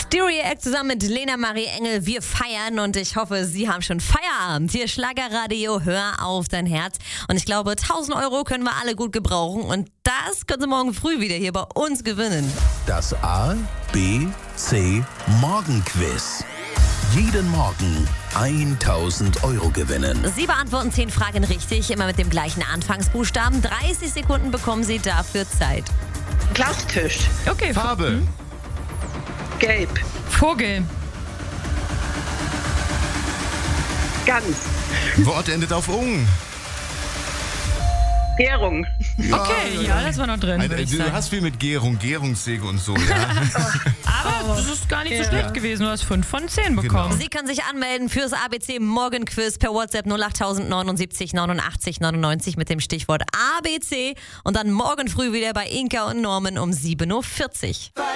Stereo Act zusammen mit Lena Marie Engel. Wir feiern und ich hoffe, Sie haben schon Feierabend. Hier Schlagerradio, hör auf dein Herz. Und ich glaube, 1000 Euro können wir alle gut gebrauchen. Und das können Sie morgen früh wieder hier bei uns gewinnen. Das A, B, C Morgenquiz. Jeden Morgen 1000 Euro gewinnen. Sie beantworten 10 Fragen richtig, immer mit dem gleichen Anfangsbuchstaben. 30 Sekunden bekommen Sie dafür Zeit. Glastisch. Okay. Farbe. Gelb. Vogel. Gans. Wort endet auf ung. Gärung. Okay, ja, das war noch drin, würde ich Du sagen. hast viel mit Gärung, Gärungssäge und so, ja? Aber das ist gar nicht so schlecht gewesen. Du hast 5 von 10 bekommen. Sie können sich anmelden fürs ABC Morgenquiz per WhatsApp 08079 89 99 mit dem Stichwort ABC und dann morgen früh wieder bei Inka und Norman um 7.40 Uhr.